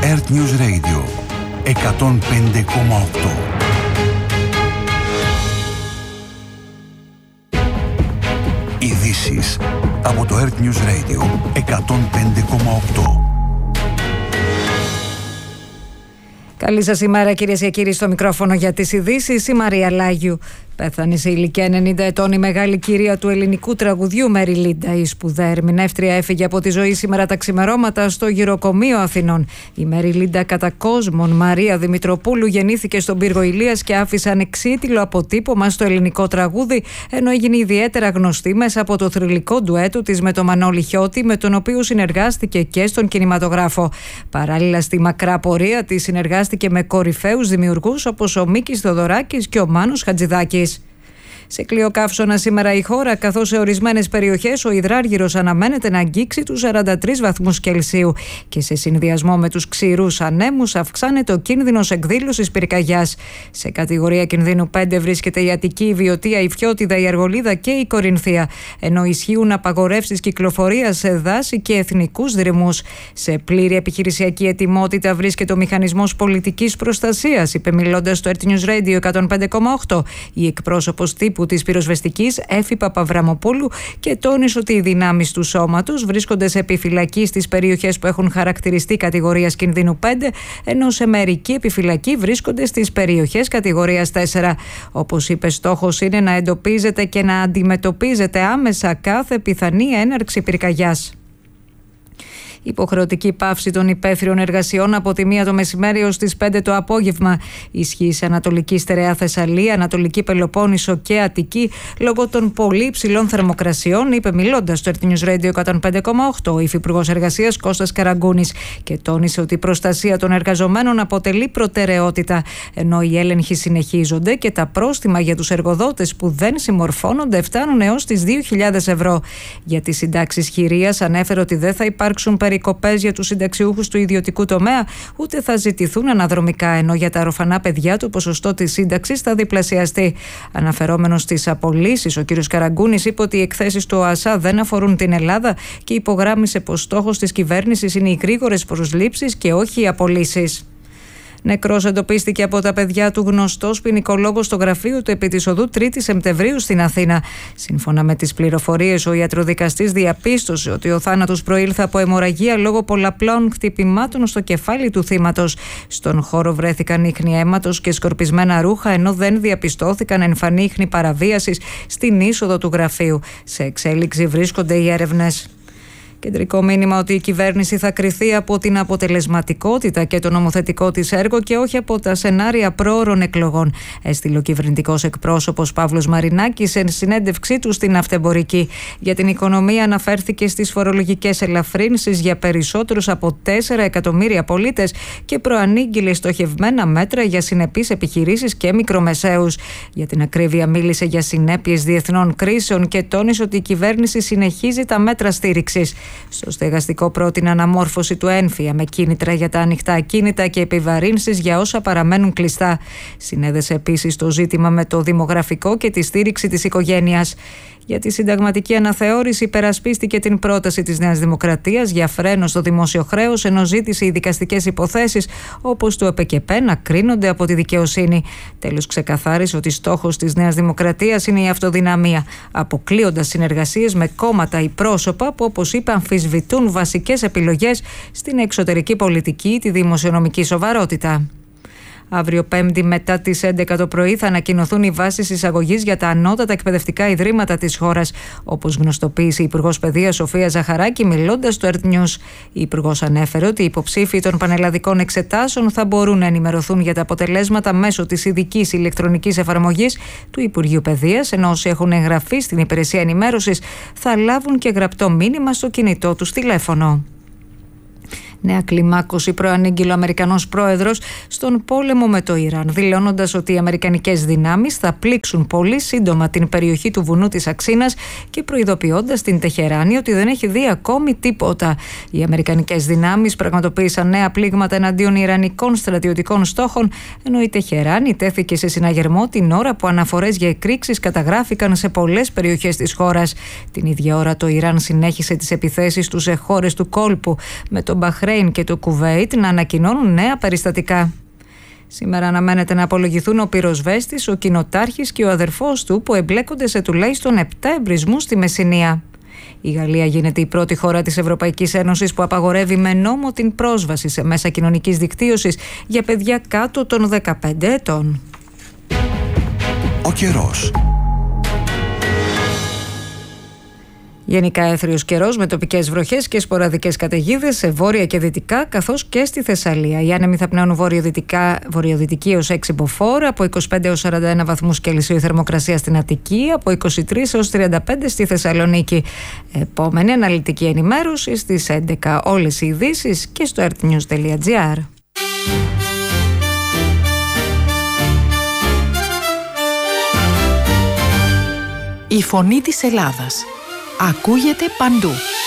Earth News Radio 105,8. Ειδήσεις από το Earth News Radio 105,8. Καλή σας ημέρα, κυρίες και κύριοι, στο μικρόφωνο για τις ειδήσεις η Μαρία Λάγιου. Πέθανε σε ηλικία 90 ετών η μεγάλη κυρία του ελληνικού τραγουδιού Μέρι Λίντα. Η σπουδαία ερμηνεύτρια έφυγε από τη ζωή σήμερα τα ξημερώματα στο Γυροκομείο Αθηνών. Η Μέρι Λίντα κατά κόσμον Μαρία Δημητροπούλου γεννήθηκε στον πύργο Ηλίας και άφησε ανεξίτηλο αποτύπωμα στο ελληνικό τραγούδι, ενώ έγινε ιδιαίτερα γνωστή μέσα από το θρυλικό ντουέτο της με τον Μανώλη Χιώτη, με τον οποίο συνεργάστηκε και στον κινηματογράφο. Παράλληλα, στη μακρά πορεία της συνεργάστηκε με κορυφαίους δημιουργούς όπως ο Μίκης Θοδωράκης και ο Μάνος Χατζηδάκης. Σε κλειοκαύσωνα σήμερα η χώρα, καθώς σε ορισμένες περιοχές ο υδράργυρος αναμένεται να αγγίξει τους 43 βαθμούς Κελσίου και σε συνδυασμό με τους ξηρούς ανέμους αυξάνεται ο κίνδυνος εκδήλωσης πυρκαγιάς. Σε κατηγορία κινδύνου 5 βρίσκεται η Αττική, η Βιωτία, η Φιώτιδα, η Αργολίδα και η Κορινθία, ενώ ισχύουν απαγορεύσεις κυκλοφορίας σε δάση και εθνικούς δρυμούς. Σε πλήρη επιχειρησιακή ετοιμότητα βρίσκεται ο Μηχανισμός Πολιτικής Προστασίας, είπε μιλώντας στο Earth News Radio 105,8 η εκπρόσωπος τύπου της πυροσβεστικής Έφη Παπαβραμοπούλου και τόνισε ότι οι δυνάμεις του σώματος βρίσκονται σε επιφυλακή στις περιοχές που έχουν χαρακτηριστεί κατηγορίας κινδύνου 5, ενώ σε μερική επιφυλακή βρίσκονται στις περιοχές κατηγορίας 4. Όπως είπε, στόχος είναι να εντοπίζεται και να αντιμετωπίζεται άμεσα κάθε πιθανή έναρξη πυρκαγιάς. Υποχρεωτική πάυση των υπαίθριων εργασιών από τη 1 το μεσημέρι ως τις 5 το απόγευμα. Ισχύει σε Ανατολική Στερεά Θεσσαλία, Ανατολική Πελοπόννησο και Αττική λόγω των πολύ υψηλών θερμοκρασιών, είπε μιλώντας στο Earth News Radio 105,8 ο Υφυπουργός Εργασίας Κώστας Καραγκούνης και τόνισε ότι η προστασία των εργαζομένων αποτελεί προτεραιότητα, ενώ οι έλεγχοι συνεχίζονται και τα πρόστιμα για τους εργοδότες που δεν συμμορφώνονται φτάνουν έως τις 2.000 ευρώ. Για τις συντάξεις χειρίας ανέφερε ότι δεν θα υπάρξουν περικοπές για τους συνταξιούχους του ιδιωτικού τομέα, ούτε θα ζητηθούν αναδρομικά, ενώ για τα ορφανά παιδιά το ποσοστό της σύνταξης θα διπλασιαστεί. Αναφερόμενος στις απολύσεις, ο κ. Καραγκούνης είπε ότι οι εκθέσεις του ΟΑΣΑ δεν αφορούν την Ελλάδα και υπογράμμισε πως στόχος της κυβέρνησης είναι οι γρήγορες προσλήψεις και όχι οι απολύσεις. Νεκρός εντοπίστηκε από τα παιδιά του γνωστός ποινικολόγος στο γραφείο του επί της οδού 3η Σεπτεμβρίου στην Αθήνα. Σύμφωνα με τις πληροφορίες, ο ιατροδικαστής διαπίστωσε ότι ο θάνατος προήλθε από αιμορραγία λόγω πολλαπλών χτυπημάτων στο κεφάλι του θύματος. Στον χώρο βρέθηκαν ίχνη αίματος και σκορπισμένα ρούχα, ενώ δεν διαπιστώθηκαν εμφανή ίχνη παραβίασης στην είσοδο του γραφείου. Σε εξέλιξη βρίσκονται οι έρευνες. Κεντρικό μήνυμα ότι η κυβέρνηση θα κριθεί από την αποτελεσματικότητα και το νομοθετικό της έργο και όχι από τα σενάρια πρόωρων εκλογών, έστειλε ο κυβερνητικός εκπρόσωπος Παύλος Μαρινάκης σε συνέντευξή του στην Αυτεμπορική. Για την οικονομία αναφέρθηκε στις φορολογικές ελαφρύνσεις για περισσότερους από 4 εκατομμύρια πολίτες και προανήγγειλε στοχευμένα μέτρα για συνεπείς επιχειρήσεις και μικρομεσαίους. Για την ακρίβεια μίλησε για συνέπειες διεθνών κρίσεων και τόνισε ότι η κυβέρνηση συνεχίζει τα μέτρα στήριξης. Στο στεγαστικό πρότεινε αναμόρφωση του έμφυα με κίνητρα για τα ανοιχτά ακίνητα και επιβαρύνσεις για όσα παραμένουν κλειστά. Συνέδεσε επίσης το ζήτημα με το δημογραφικό και τη στήριξη της οικογένειας. Για τη συνταγματική αναθεώρηση υπερασπίστηκε την πρόταση της Νέας Δημοκρατίας για φρένο στο δημόσιο χρέος, ενώ ζήτησε οι δικαστικές υποθέσεις όπως του ΕΠΕΚΕΠΕ να κρίνονται από τη δικαιοσύνη. Τέλος, ξεκαθάρισε ότι στόχος της Νέας Δημοκρατίας είναι η αυτοδυναμία, αποκλείοντας συνεργασίες με κόμματα ή πρόσωπα που, όπως είπε, αμφισβητούν βασικές επιλογές στην εξωτερική πολιτική ή τη δημοσιονομική σοβαρότητα. Αύριο Πέμπτη μετά τις 11 το πρωί θα ανακοινωθούν οι βάσεις εισαγωγής για τα ανώτατα εκπαιδευτικά ιδρύματα της χώρας, όπως γνωστοποίησε η Υπουργός Παιδείας Σοφία Ζαχαράκη μιλώντας στο Earth News. Η Υπουργός ανέφερε ότι οι υποψήφοι των πανελλαδικών εξετάσεων θα μπορούν να ενημερωθούν για τα αποτελέσματα μέσω της ειδικής ηλεκτρονικής εφαρμογής του Υπουργείου Παιδείας, ενώ όσοι έχουν εγγραφεί στην υπηρεσία ενημέρωσης θα λάβουν και γραπτό μήνυμα στο κινητό τους τηλέφωνο. Νέα κλιμάκωση προανήγγειλε ο Αμερικανός πρόεδρος στον πόλεμο με το Ιράν, δηλώνοντας ότι οι αμερικανικές δυνάμεις θα πλήξουν πολύ σύντομα την περιοχή του βουνού της Αξίνας και προειδοποιώντας την Τεχεράνη ότι δεν έχει δει ακόμη τίποτα. Οι αμερικανικές δυνάμεις πραγματοποίησαν νέα πλήγματα εναντίον ιρανικών στρατιωτικών στόχων, ενώ η Τεχεράνη τέθηκε σε συναγερμό την ώρα που αναφορές για εκρήξεις καταγράφηκαν σε πολλές περιοχές της χώρας. Την ίδια ώρα το Ιράν συνέχισε τις επιθέσεις του σε χώρες του κόλπου, με τον Μπαχρέιν Μπαχρέιν και το Κουβέιτ να ανακοινώνουν νέα περιστατικά. Σήμερα αναμένεται να απολογηθούν ο πυροσβέστης, ο κοινοτάρχης και ο αδερφός του που εμπλέκονται σε τουλάχιστον 7 εμπρισμούς στη Μεσσηνία. Η Γαλλία γίνεται η πρώτη χώρα της Ευρωπαϊκής Ένωσης που απαγορεύει με νόμο την πρόσβαση σε μέσα κοινωνικής δικτύωσης για παιδιά κάτω των 15 ετών. Ο καιρός. Γενικά έθριος καιρός με τοπικές βροχές και σποραδικές καταιγίδες σε βόρεια και δυτικά, καθώς και στη Θεσσαλία. Οι άνεμοι θα πνέουν βορειοδυτική έως 6 μποφόρ, από 25 έως 41 βαθμούς Κελσίου η θερμοκρασία στην Αττική, από 23 έως 35 στη Θεσσαλονίκη. Επόμενη αναλυτική ενημέρωση στις 11. Όλες οι ειδήσεις και στο earthnews.gr. Η φωνή της Ελλάδας ακούγεται παντού.